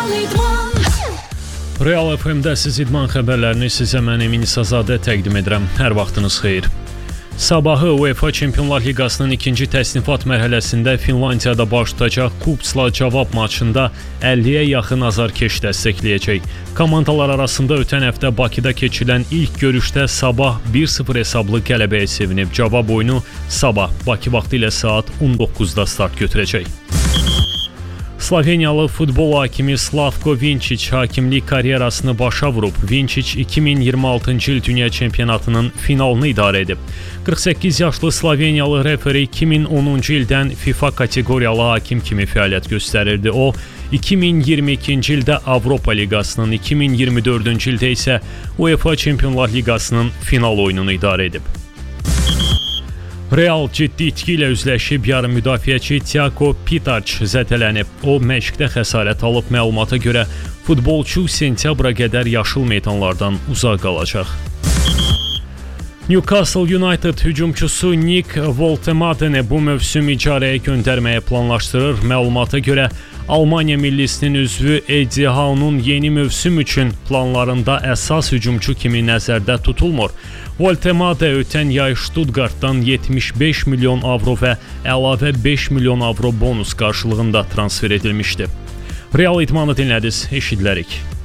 Real FM-də siz idman xəbərlərini sizə mən Emin İsazadə təqdim edirəm. Hər vaxtınız xeyir. Sabahı UEFA Çempionlar Liqasının ikinci təsnifat mərhələsində Finlandiyada baş tutacaq Kupsla cavab maçında 50-yə yaxın azarkeş dəstəkləyəcək. Komandalar arasında ötən həftə Bakıda keçirilən ilk görüşdə Sabah 1-0 hesablı qələbəyə sevinib. Cavab oyunu sabah Bakı vaxtı ilə saat 19-da start götürəcək. Sloveniyalı futbol hakimi Slavko Vinčić hakimlik karyerasını başa vurub. Vinčić 2026-cı il dünya çempionatının finalını idarə edib. 48 yaşlı Sloveniyalı referi 2010-cu ildən FIFA kateqoriyalı hakim kimi fəaliyyət göstərirdi. O, 2022-ci ildə Avropa Liqasının, 2024-cü ildə isə UEFA Çempionlar Liqasının final oyununu idarə edib. Real ciddi itki ilə üzləşib, yarım müdafiəçi Thiago Pitac zədələnib. O, məşqdə xəsarət alıb. Məlumata görə futbolçu sentyabra qədər yaşıl meydanlardan uzaq qalacaq. Newcastle United hücumçusu Nick Woltemadeni bu mövsüm icarəyə göndərməyə planlaşdırır. Məlumata görə Almaniya millisinin üzvü Eddie Howe'nun yeni mövsüm üçün planlarında əsas hücumçu kimi nəzərdə tutulmur. Woltemade ötən yay Stuttgartdan 75 milyon avro və əlavə 5 milyon avro bonus qarşılığında transfer edilmişdi. Real idmanı dinlədiniz, eşidilərik.